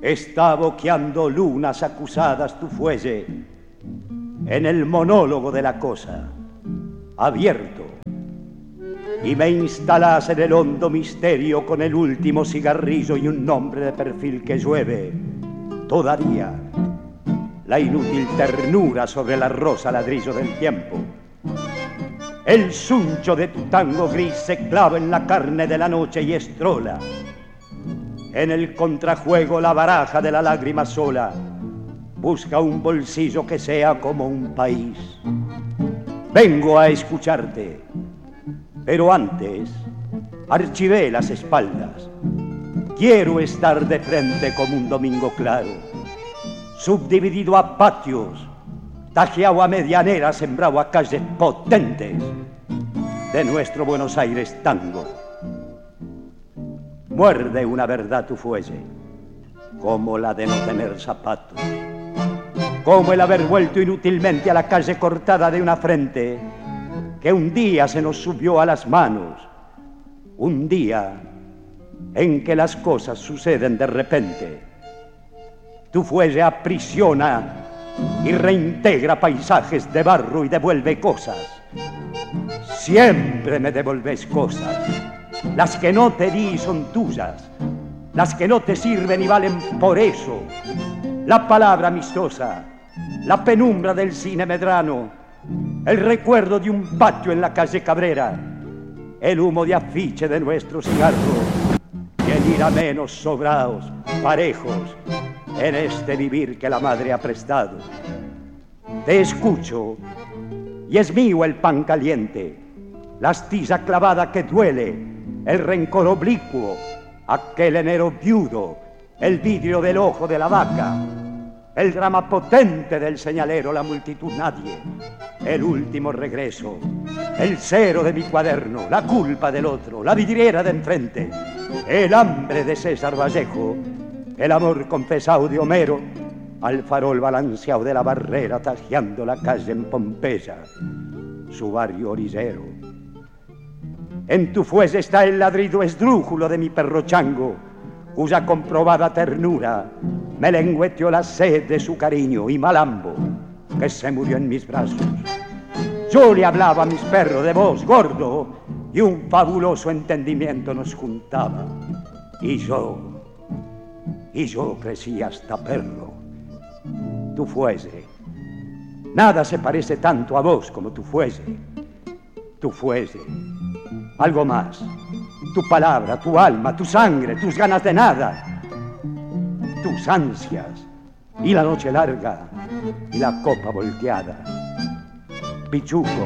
Está boqueando lunas acusadas tu fuelle en el monólogo de la cosa, abierto, y me instalás en el hondo misterio con el último cigarrillo y un nombre de perfil que llueve todavía la inútil ternura sobre la rosa ladrillo del tiempo. El suncho de tu tango gris se clava en la carne de la noche y estrola en el contrajuego la baraja de la lágrima sola. Busca un bolsillo que sea como un país. Vengo a escucharte, pero antes archivé las espaldas. Quiero estar de frente como un domingo claro, subdividido a patios, tajeado a medianeras, sembrado a calles potentes de nuestro Buenos Aires tango. Muerde una verdad tu fuelle, como la de no tener zapatos, como el haber vuelto inútilmente a la calle cortada de una frente que un día se nos subió a las manos, un día en que las cosas suceden de repente. Tu fuelle aprisiona y reintegra paisajes de barro y devuelve cosas. Siempre me devolves cosas. Las que no te di son tuyas, las que no te sirven y valen por eso. La palabra amistosa, la penumbra del cine Medrano, el recuerdo de un patio en la calle Cabrera, el humo de afiche de nuestro cigarro y el ir a menos sobraos, parejos, en este vivir que la madre ha prestado. Te escucho y es mío el pan caliente, la astilla clavada que duele, el rencor oblicuo, aquel enero viudo, el vidrio del ojo de la vaca, el drama potente del señalero, la multitud nadie, el último regreso, el cero de mi cuaderno, la culpa del otro, la vidriera de enfrente, el hambre de César Vallejo, el amor confesado de Homero, al farol balanceado de la barrera tajeando la calle en Pompeya, su barrio orillero. En tu fuelle está el ladrido esdrújulo de mi perro chango, cuya comprobada ternura me lengüeteó la sed de su cariño, y Malambo, que se murió en mis brazos. Yo le hablaba a mis perros de voz gordo y un fabuloso entendimiento nos juntaba. Y yo crecí hasta perro. Tu fuelle, nada se parece tanto a vos como tu fuelle. Tu fuelle, algo más, tu palabra, tu alma, tu sangre, tus ganas de nada, tus ansias y la noche larga y la copa volteada. Pichuco,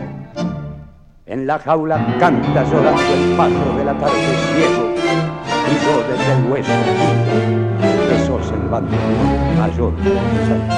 en la jaula canta llorando el pájaro de la tarde ciego, y yo desde el hueso que sos el bando mayor.